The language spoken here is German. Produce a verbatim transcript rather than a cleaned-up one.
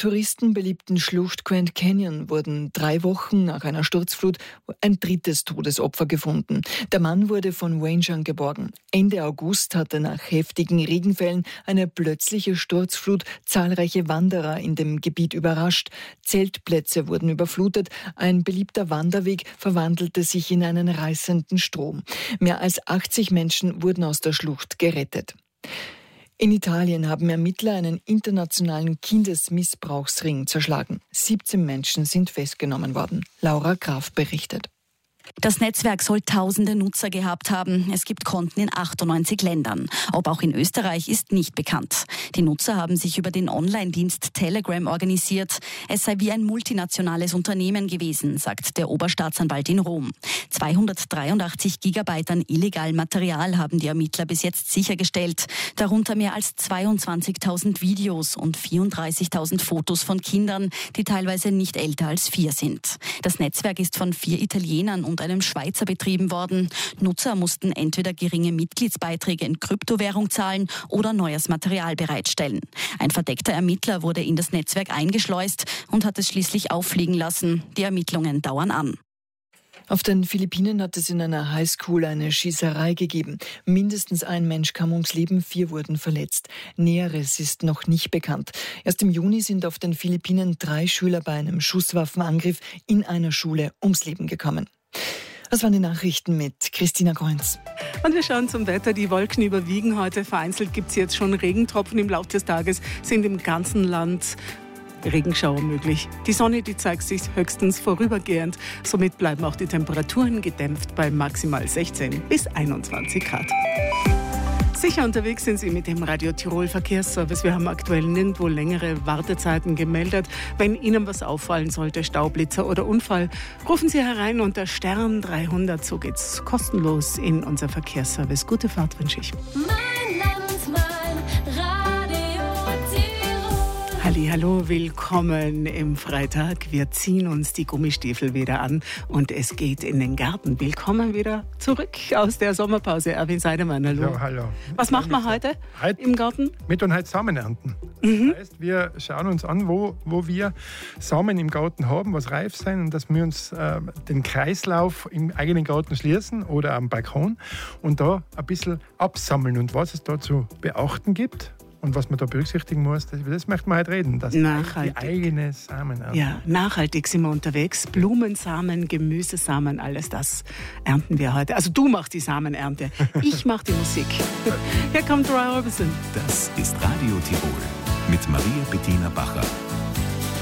touristenbeliebten Schlucht Grand Canyon wurden drei Wochen nach einer Sturzflut ein drittes Todesopfer gefunden. Der Mann wurde von Rangern geborgen. Ende August hatte nach heftigen Regenfällen eine plötzliche Sturzflut zahlreiche Wanderer in dem Gebiet überrascht. Zeltplätze wurden überflutet. Ein beliebter Wanderweg verwandelte sich in einen reißenden Strom. Mehr als achtzig Menschen wurden aus der Schlucht gerettet. In Italien haben Ermittler einen internationalen Kindesmissbrauchsring zerschlagen. siebzehn Menschen sind festgenommen worden. Laura Graf berichtet. Das Netzwerk soll tausende Nutzer gehabt haben. Es gibt Konten in achtundneunzig Ländern. Ob auch in Österreich ist nicht bekannt. Die Nutzer haben sich über den Online-Dienst Telegram organisiert. Es sei wie ein multinationales Unternehmen gewesen, sagt der Oberstaatsanwalt in Rom. zweihundertdreiundachtzig Gigabyte an illegalem Material haben die Ermittler bis jetzt sichergestellt. Darunter mehr als zweiundzwanzigtausend Videos und vierunddreißigtausend Fotos von Kindern, die teilweise nicht älter als vier sind. Das Netzwerk ist von vier Italienern und einem Schweizer betrieben worden. Nutzer mussten entweder geringe Mitgliedsbeiträge in Kryptowährung zahlen oder neues Material bereitstellen. Ein verdeckter Ermittler wurde in das Netzwerk eingeschleust und hat es schließlich auffliegen lassen. Die Ermittlungen dauern an. Auf den Philippinen hat es in einer Highschool eine Schießerei gegeben. Mindestens ein Mensch kam ums Leben, vier wurden verletzt. Näheres ist noch nicht bekannt. Erst im Juni sind auf den Philippinen drei Schüler bei einem Schusswaffenangriff in einer Schule ums Leben gekommen. Das waren die Nachrichten mit Christina Kreunz. Und wir schauen zum Wetter. Die Wolken überwiegen heute. Vereinzelt gibt es jetzt schon Regentropfen im Laufe des Tages. Sind im ganzen Land Regenschauer möglich. Die Sonne, die zeigt sich höchstens vorübergehend. Somit bleiben auch die Temperaturen gedämpft bei maximal sechzehn bis einundzwanzig Grad. Sicher unterwegs sind Sie mit dem Radio Tirol Verkehrsservice. Wir haben aktuell nirgendwo längere Wartezeiten gemeldet. Wenn Ihnen was auffallen sollte, Staublitzer oder Unfall, rufen Sie herein unter Stern dreihundert. So geht's kostenlos in unser Verkehrsservice. Gute Fahrt wünsche ich. Mein Land, mein Radio Tirol. Hallihallo, willkommen im Freitag. Wir ziehen uns die Gummistiefel wieder an und es geht in den Garten. Willkommen wieder zurück aus der Sommerpause. Erwin Seidemann, hallo. Ja, hallo. Was macht man heute, heute im Garten? Mit und heute Samen ernten. Mhm. Das heißt, wir schauen uns an, wo, wo wir Samen im Garten haben, was reif sein und dass wir uns äh, den Kreislauf im eigenen Garten schließen oder am Balkon und da ein bisschen absammeln und was es da zu beachten gibt. Und was man da berücksichtigen muss, das, das möchten wir heute reden. Das Nachhaltig. Die eigene Samen ernten. Ja, nachhaltig sind wir unterwegs. Blumensamen, Gemüsesamen, alles das ernten wir heute. Also du machst die Samenernte, ich mach die Musik. Hier kommt Roy Orbison. Das ist Radio Tirol mit Maria Bettina Bacher.